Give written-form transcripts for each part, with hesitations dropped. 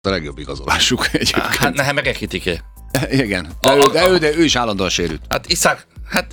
a legjobb igazolásuk egyébként. Hát nekem meg Ekitike. Igen, de ő is állandóan sérült. Hát Iszák,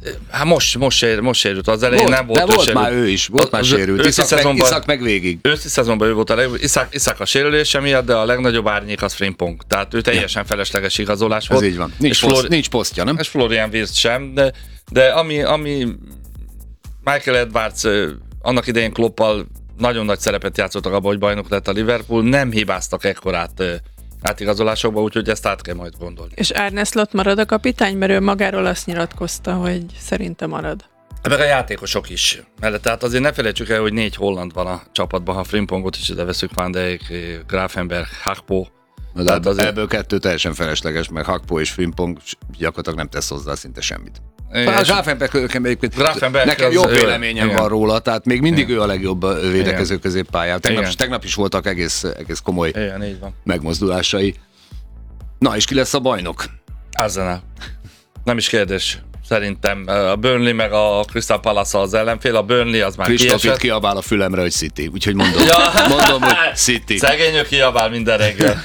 most sérült, az elején nem volt. De volt már ő is, volt már sérült. Iszák meg végig. Őszi szezonban ő volt a legjobb. Iszák a sérülése miatt, de a legnagyobb árnyék az Frimpong. Tehát ő teljesen felesleges igazolás volt. Ez így van. Nincs posztja, nem? És Florian Wirtz sem, de ami Michael Edwards annak idején Kloppal nagyon nagy szerepet játszottak abban, hogy bajnok lett a Liverpool, nem hibáztak ekkorát átigazolásokba, úgyhogy ezt át kell majd gondolni. És Arne Slot marad a kapitány, mert ő magáról azt nyilatkozta, hogy szerinte marad. Meg a játékosok is. Tehát azért ne felejtsük el, hogy 4 holland van a csapatban, ha Frimpongot is ide veszük, Van Dijk, Gravenberch, Gakpo. De ebből 2 teljesen felesleges, mert Gakpo és Frimpong gyakorlatilag nem tesz hozzá szinte semmit. A Gravenberch nekem jobb véleményem van róla, tehát még mindig ő a legjobb védekező középpályán. Tegnap is voltak egész komoly megmozdulásai. Na, és ki lesz a bajnok? Arsenal. Nem is kérdés. Szerintem a Burnley meg a Crystal Palace az ellenfél, a Burnley az már kiesett. Kristóf itt kiabál a fülemre, hogy City, úgyhogy mondom, hogy City. Szegényő kiabál minden reggel.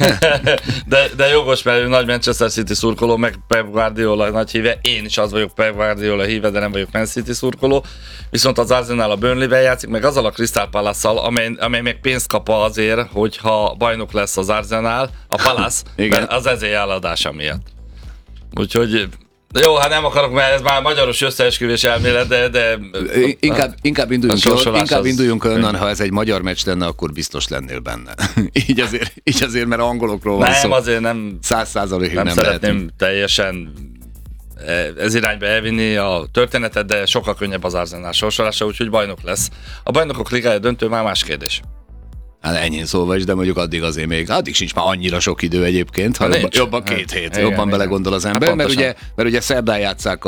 de jogos, mert ő nagy Manchester City szurkoló, meg Pep Guardiola nagy híve. Én is az vagyok Pep Guardiola híve, de nem vagyok Man City szurkoló. Viszont az Arsenal a Burnley-vel játszik, meg azzal a Crystal Palace-szal, amely meg pénzt kap azért, hogyha bajnok lesz az Arsenal, a Palace, az ezért eladása miatt. Úgyhogy jó, hát nem akarok, mert ez már magyaros összeesküvés elmélet, de inkább induljunk onnan, ha ez egy magyar meccs lenne, akkor biztos lennél benne. így azért, mert angolokról van szó. Nem, azért nem 100%-ig nem szeretném teljesen ez irányba elvinni a történetet, de sokkal könnyebb az Arsenal sorsolása, úgyhogy bajnok lesz. A bajnokok ligája döntő már más kérdés. Hát ennyi szóval is, de mondjuk addig sincs már annyira sok idő egyébként, ha jobban 2 hét, jobban belegondol az ember, mert ugye szerdán játsszák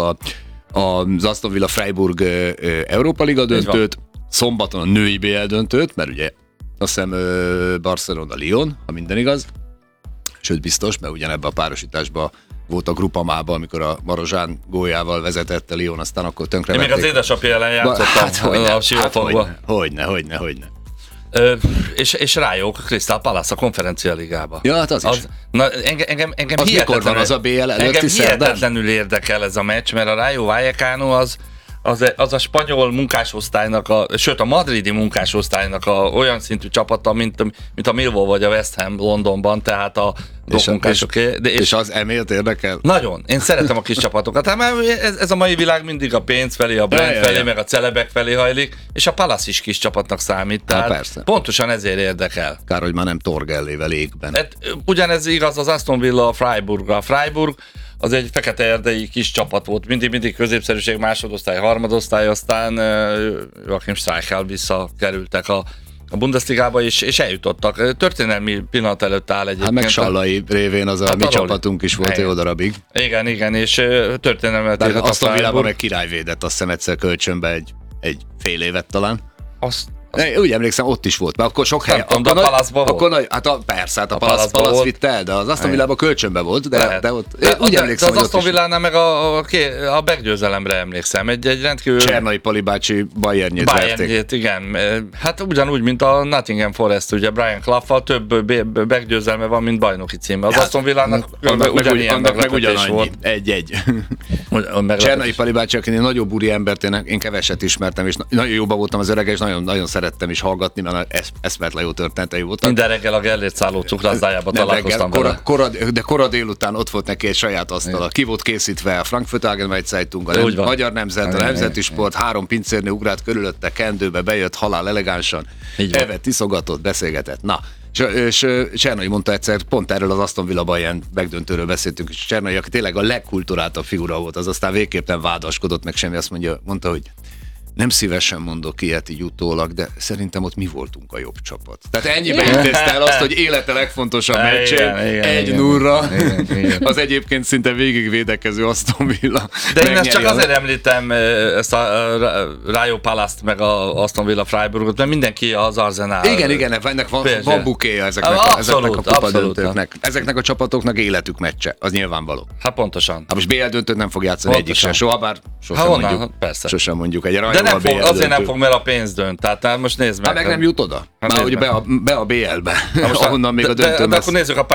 az Aston Villa Freiburg Európa Liga döntőt, szombaton a női BL döntőt, mert ugye azt hiszem Barcelona Lyon, ha minden igaz, sőt biztos, mert ugyanebben a párosításban volt a Grupamában, amikor a Marozsán góljával vezetett a Lyon, aztán akkor tönkrevették. Én még az édesapja ellen játszottam a Siófokban. Hogyne. És rájuk Crystal Palace a Konferencia Ligába. Ja, hát az is. Engem az mikor van az a BL előtti szerdán? Hihetetlenül érdekel ez a meccs, mert a Rayo Vallecano az a spanyol munkásosztálynak, sőt a madridi munkásosztálynak olyan szintű csapata, mint a Millwall vagy a West Ham Londonban, tehát a munkásoké. És az emiatt érdekel? Nagyon. Én szeretem a kis csapatokat. Hát ez a mai világ mindig a pénz felé, a brand felé, meg a celebek felé hajlik, és a Palace is kis csapatnak számít. Tehát pontosan ezért érdekel. Kár, hogy már nem Torgellével égben. Hát, ugyanez igaz az Aston Villa a Freiburgra. A Freiburg az egy fekete erdei kis csapat volt, mindig középszerűség, másodosztály, harmadosztály, aztán Joachim Streichel visszakerültek a Bundesligába és eljutottak. Történelmi pillanat előtt áll egyébként. Hát meg Sallai révén az a mi csapatunk is volt jó darabig. Igen, és történelmet írhat a Aston Villában meg királyvédett, azt hiszem egyszer kölcsönbe egy fél évet talán. Úgy emlékszem, ott is volt, mert akkor sok helyen. A Palace-ban volt. Persze, a Palace vitte el, de az Aston Villában kölcsönbe volt, de ott úgy emlékszem, hogy az Aston Villánál meg a meggyőzelemre emlékszem. Egy rendkívül... Csernai Pali bácsi Bayernjét verték. Igen. Hát ugyanúgy, mint a Nottingham Forest, ugye Brian Clough-val több meggyőzelme van, mint bajnoki címe. Az Aston Villának ugyanilyen meglepetés volt. Egy. Csernai Pali bácsi, akinél nagyobb úri embert én keveset ismertem, és nagyon jóban voltam az öreg, és nagyon szerettem is hallgatni, mert eszmetlen jó történetei voltak. Minden reggel a Gellért szálló cukrászdájába találkoztam vele. De kora délután ott volt neki egy saját asztala. Ki volt készítve a Frankfurt Allgemeine Zeitung, a Magyar Nemzet, a Nemzeti Sport, 3 pincérnő ugrált körülötte, kendőbe bejött halál elegánsan, evett, iszogatott, beszélgetett. Na, és Csernai mondta egyszer, pont erről az Aston Villa Bayern megdöntőről beszéltünk, és Csernai, aki tényleg a legkulturáltabb figura volt, az aztán végképp nem vádaskodott meg semmi, azt mondta, hogy nem szívesen mondok ilyet így utólag, de szerintem ott mi voltunk a jobb csapat. Tehát ennyiben intézte el azt, hogy élete legfontosabb meccsen 1-0-ra az egyébként szinte végig védekező Aston Villa. De én ezt csak azért említem ezt a Rayo Palace-t meg a Aston Villa Freiburgot, mert mindenki az Arsenal. Igen, ennek van bukéja ezeknek a kupadöntőknek. Ezeknek a csapatoknak életük meccse, az nyilvánvaló. Hát pontosan. Hát most BL döntőt nem fog játszani egyik sem, soha, bár sosem mondjuk egy nem a BL azért nem döntő. fog, mert a pénz dönt. Tehát most nézd meg. Hát meg nem jut oda. Már hogy be a BL-be, ahonnan még a döntő de akkor nézzük a